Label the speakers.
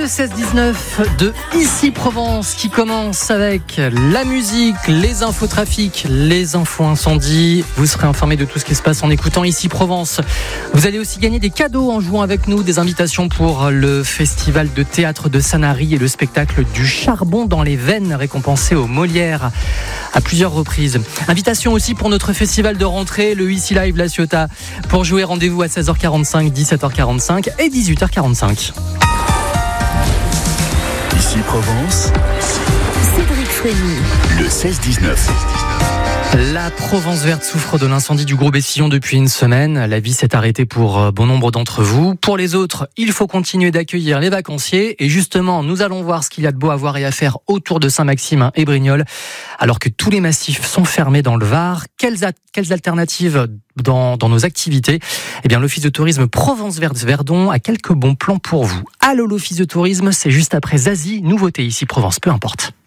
Speaker 1: 16-19 de Ici Provence qui commence avec la musique, les infos trafic, les infos incendies. Vous serez informés de tout ce qui se passe en écoutant Ici Provence. Vous allez aussi gagner des cadeaux en jouant avec nous, des invitations pour le festival de théâtre de Sanary et le spectacle du charbon dans les veines récompensé au Molière à plusieurs reprises. Invitation aussi pour notre festival de rentrée, le Ici Live La Ciotat. Pour jouer, rendez-vous à 16h45, 17h45 et 18h45.
Speaker 2: Ici Provence,
Speaker 3: Cédric Frémy,
Speaker 2: le 16-19.
Speaker 1: La Provence verte souffre de l'incendie du Gros Bessillon depuis une semaine. La vie s'est arrêtée pour bon nombre d'entre vous. Pour les autres, il faut continuer d'accueillir les vacanciers. Et justement, nous allons voir ce qu'il y a de beau à voir et à faire autour de Saint-Maximin et Brignoles. Alors que tous les massifs sont fermés dans le Var, quelles alternatives dans nos activités? Eh bien, l'Office de tourisme Provence Verte Verdon a quelques bons plans pour vous. Allô, l'Office de tourisme, c'est juste après Zazie, nouveauté Ici Provence, peu importe.